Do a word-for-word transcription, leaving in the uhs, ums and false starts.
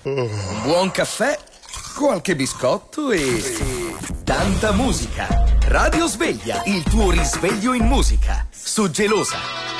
un buon caffè, qualche biscotto e tanta musica. Radio Sveglia, il tuo risveglio in musica. Su Gelosa.